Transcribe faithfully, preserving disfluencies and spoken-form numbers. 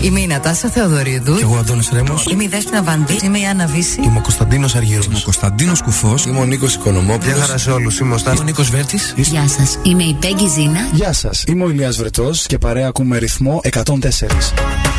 Είμαι η Νατάσα Θεοδωρίδου. Και εγώ Αντώνης Ρέμος. Είμαι η Δέσποινα Βανδύ. Είμαι η Άννα Βύση. Είμαι ο Κωνσταντίνος Αργύρος. Είμαι ο Κωνσταντίνος Κουφός. Είμαι ο Νίκος Οικονομόπουλος. Γεια χαρά σε όλους. Είμαι ο Στάνης. Είμαι ο Νίκος Βέρτης. Γεια σας. Είμαι η Πέγγι Ζήνα. Γεια σας. Είμαι ο Ηλίας Βρετός και παρέα ακούμε ρυθμό εκατόν τέσσερα.